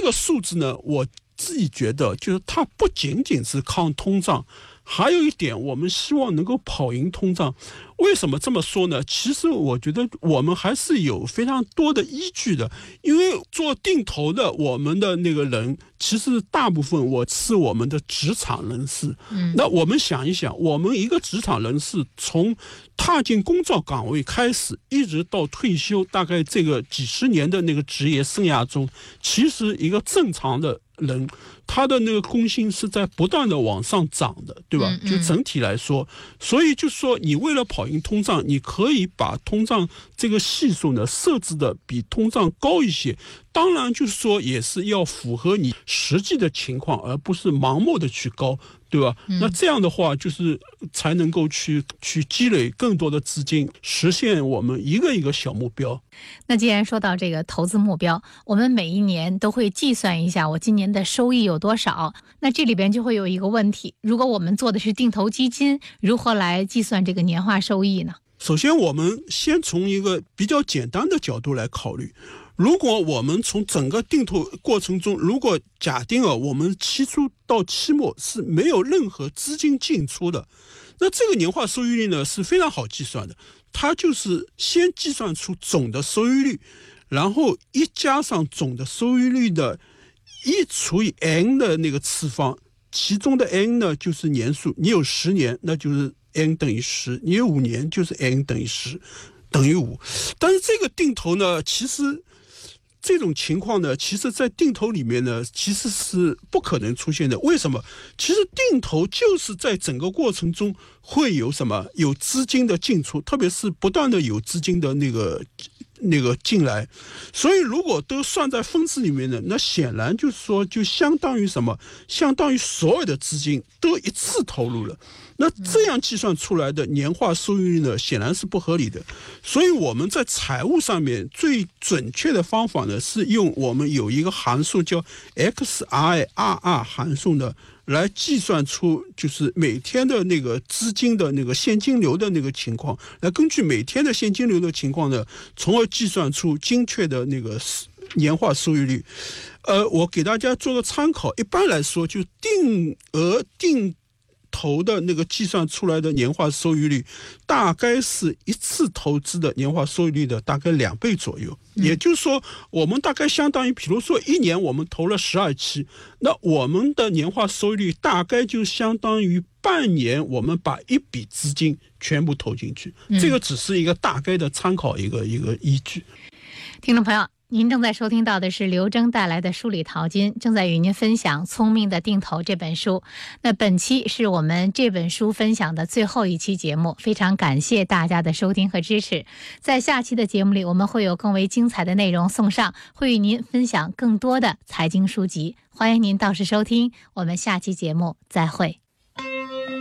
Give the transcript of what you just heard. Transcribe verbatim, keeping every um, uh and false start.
个数字呢，我自己觉得就是它不仅仅是抗通胀，还有一点我们希望能够跑赢通胀。为什么这么说呢？其实我觉得我们还是有非常多的依据的，因为做定投的我们的那个人，其实大部分我是我们的职场人士。嗯，那我们想一想，我们一个职场人士从踏进工作岗位开始，一直到退休，大概这个几十年的那个职业生涯中，其实一个正常的人，他的那个工薪是在不断的往上涨的，对吧？嗯嗯，就整体来说，所以就说你为了跑赢通胀，你可以把通胀这个系数呢设置的比通胀高一些。当然就是说也是要符合你实际的情况，而不是盲目的去高，对吧？嗯、那这样的话就是才能够去去积累更多的资金，实现我们一个一个小目标。 那既然说到这个投资目标，我们每一年都会计算一下我今年的收益有多少，那这里边就会有一个问题，如果我们做的是定投基金，如何来计算这个年化收益呢？ 首先我们先从一个比较简单的角度来考虑，如果我们从整个定投过程中，如果假定啊我们期初到期末是没有任何资金进出的，那这个年化收益率呢是非常好计算的，它就是先计算出总的收益率，然后一加上总的收益率的一除以 n 的那个次方，其中的 n 呢就是年数，你有十年那就是n 等于十，你有五年就是 n 等于十，等于五。但是这个定投呢，其实这种情况呢，其实在定投里面呢，其实是不可能出现的。为什么？其实定投就是在整个过程中会有什么？有资金的进出，特别是不断的有资金的那个那个进来，所以如果都算在分子里面呢，那显然就是说就相当于什么？相当于所有的资金都一次投入了。那这样计算出来的年化收益率呢，显然是不合理的。所以我们在财务上面最准确的方法呢，是用我们有一个函数叫 X I R R 函数呢，来计算出就是每天的那个资金的那个现金流的那个情况，来根据每天的现金流的情况呢，从而计算出精确的那个年化收益率。呃，我给大家做个参考，一般来说就定额定投的那个计算出来的年化收益率，大概是一次投资的年化收益率的大概两倍左右。嗯、也就是说，我们大概相当于，比如说一年我们投了十二期，那我们的年化收益率大概就相当于半年我们把一笔资金全部投进去。嗯、这个只是一个大概的参考一个一个依据。 听众朋友，您正在收听到的是刘征带来的数理淘金，正在与您分享《聪明的定投》这本书。那本期是我们这本书分享的最后一期节目，非常感谢大家的收听和支持。在下期的节目里，我们会有更为精彩的内容送上，会与您分享更多的财经书籍，欢迎您到时收听。我们下期节目再会。